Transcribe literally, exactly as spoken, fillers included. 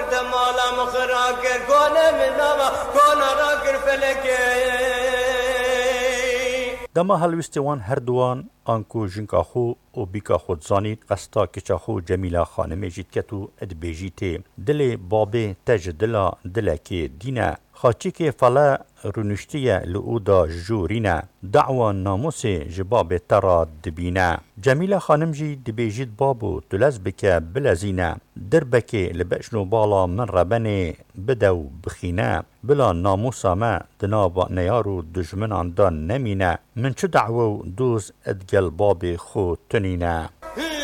دمالا مخراكر كون من نما كون راكر فلكي دما هلوستوان هر دوان آنکو جنکا خو و بیکا خود زانید قستا کچا خو جمیلا خانم جیتکتو ادبیجیته دل بابه تج دلا دلکی دینه خاچی که فلا رونشتیه لعودا جورینه دعوان ناموس جباب ترا دبینه جمیلا خانم جی دبیجید بابو تلز بکه بلزینه دربکه لبشنو بالا من ربنه بدو بخینه بلا ناموسا ما دنابا نیارو دجمن اندان نمینه من چه دعوو دوز ادگل باب خو تنینه